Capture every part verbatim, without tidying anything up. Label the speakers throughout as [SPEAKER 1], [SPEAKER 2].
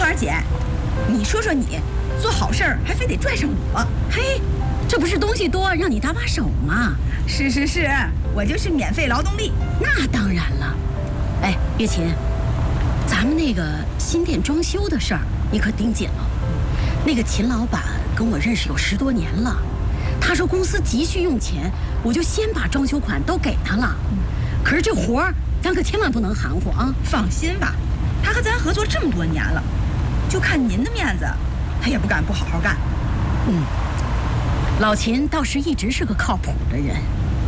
[SPEAKER 1] 儿姐，你说说你，做好事儿还非得拽上我？
[SPEAKER 2] 嘿，这不是东西多让你搭把手吗？
[SPEAKER 1] 是是是，我就是免费劳动力。
[SPEAKER 2] 那当然了。哎，月琴，咱们那个新店装修的事儿，你可盯紧了。那个秦老板跟我认识有十多年了，他说公司急需用钱，我就先把装修款都给他了。可是这活儿，咱可千万不能含糊啊！
[SPEAKER 1] 放心吧，他和咱合作这么多年了，就看您的面子，他也不敢不好好干。
[SPEAKER 2] 嗯，老秦倒是一直是个靠谱的人。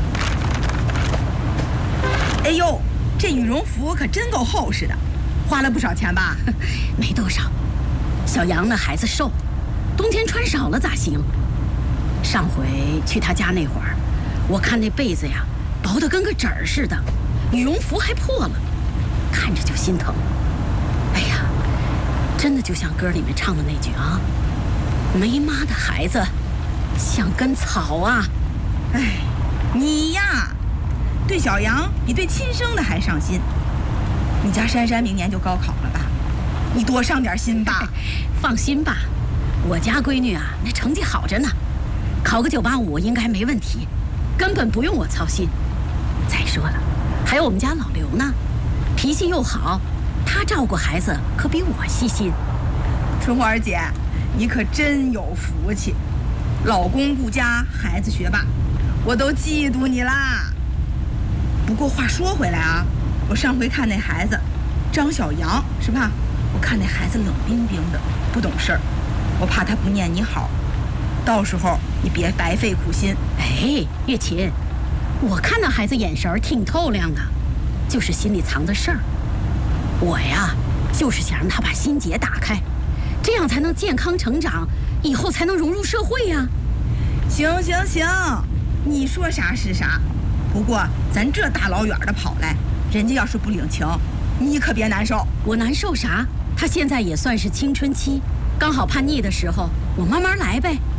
[SPEAKER 1] 哎呦，这羽绒服可真够厚实的，花了不少钱吧？
[SPEAKER 2] 没多少。小杨那孩子瘦，冬天穿少了咋行？上回去他家那会儿，我看那被子呀，薄得跟个纸儿似的，羽绒服还破了，看着就心疼。哎呀，真的就像歌里面唱的那句啊，没妈的孩子像根草啊。
[SPEAKER 1] 哎，你呀，对小杨比对亲生的还上心。你家珊珊明年就高考了吧？你多上点心吧。
[SPEAKER 2] 放心吧，我家闺女啊，那成绩好着呢，考个九八五应该没问题，根本不用我操心。再说了，还有我们家老刘呢，脾气又好，他照顾孩子可比我细心。
[SPEAKER 1] 春花儿姐，你可真有福气，老公顾家，孩子学霸，我都嫉妒你啦。不过话说回来啊，我上回看那孩子张小杨是吧？我看那孩子冷冰冰的，不懂事儿，我怕他不念你好，到时候你别白费苦心。
[SPEAKER 2] 哎，月琴，我看那孩子眼神儿挺透亮的，就是心里藏着事儿。我呀，就是想让他把心结打开，这样才能健康成长，以后才能融入社会呀。
[SPEAKER 1] 行行行，你说啥是啥。不过咱这大老远的跑来，人家要是不领情，你可别难受。
[SPEAKER 2] 我难受啥？他现在也算是青春期，刚好叛逆的时候，我慢慢来呗。